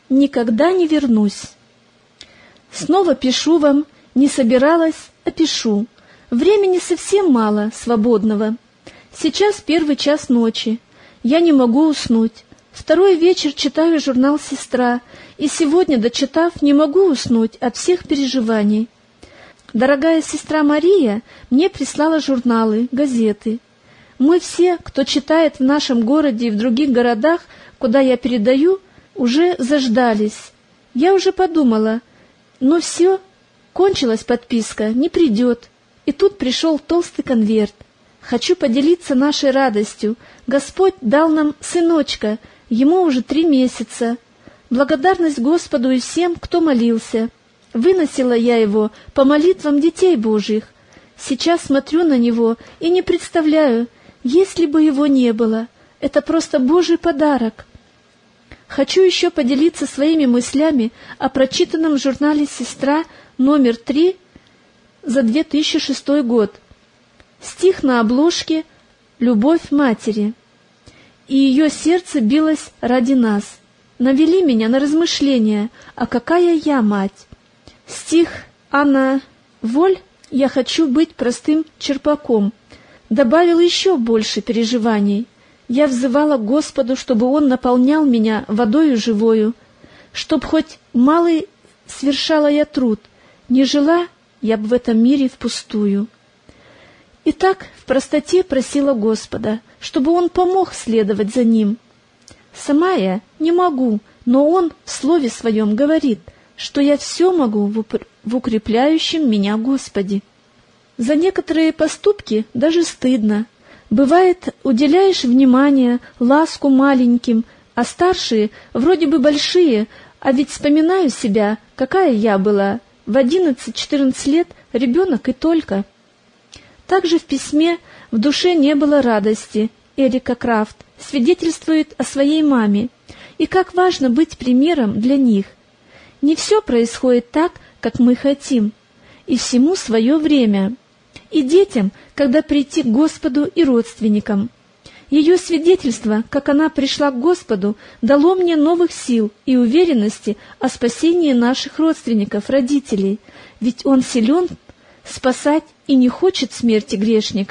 никогда не вернусь. Снова пишу вам, не собиралась, а пишу. Времени совсем мало, свободного. Сейчас 1 час ночи. Я не могу уснуть. 2 вечер читаю журнал «Сестра», и сегодня, дочитав, не могу уснуть от всех переживаний. Дорогая сестра Мария мне прислала журналы, газеты. Мы все, кто читает в нашем городе и в других городах, куда я передаю, уже заждались. Я уже подумала, но все, кончилась подписка, не придет. И тут пришел толстый конверт. Хочу поделиться нашей радостью. Господь дал нам сыночка, ему уже 3 месяца. Благодарность Господу и всем, кто молился. Выносила я его по молитвам детей Божьих. Сейчас смотрю на него и не представляю, если бы его не было. Это просто Божий подарок. Хочу еще поделиться своими мыслями о прочитанном в журнале «Сестра» номер 3 за 2006 год. Стих на обложке «Любовь матери». И ее сердце билось ради нас. Навели меня на размышления, а какая я мать. Стих Анна Воль «Я хочу быть простым черпаком» добавил еще больше переживаний. Я взывала к Господу, чтобы Он наполнял меня водою живою, чтоб хоть малый свершала я труд, не жила я бы в этом мире впустую. И так в простоте просила Господа, чтобы Он помог следовать за Ним. Сама я не могу, но Он в Слове Своем говорит, что я все могу в укрепляющем меня Господе. За некоторые поступки даже стыдно. Бывает, уделяешь внимание, ласку маленьким, а старшие вроде бы большие, а ведь вспоминаю себя, какая я была, в 11-14 лет ребенок и только. Также в письме «В душе не было радости» Эрика Крафт свидетельствует о своей маме, и как важно быть примером для них. Не все происходит так, как мы хотим, и всему свое время. И детям, когда прийти к Господу и родственникам. Ее свидетельство, как она пришла к Господу, дало мне новых сил и уверенности о спасении наших родственников, родителей, ведь Он силен спасать и не хочет смерти грешника.